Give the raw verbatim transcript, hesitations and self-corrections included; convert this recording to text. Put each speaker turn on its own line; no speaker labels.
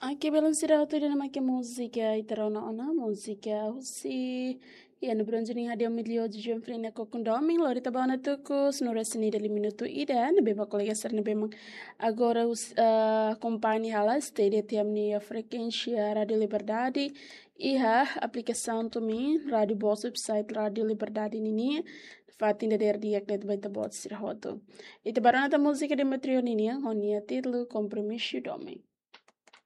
Aqui belum sirah tu dia nama ke música e terá na ona música si e no bronze ni hadia milio de jom frina ko kundomin lori tabana tu ko snora sini dali minuto ida ne beba colega ser ne bema agora os uh, companhia hala stede tiam ni a frequência Radio Liberdade e a aplicação também Radio Boss website Radio Liberdade nini fatin de der dia que vai tabot sirah hoto e tabarana ta música de matrio nini honia título compromisso domem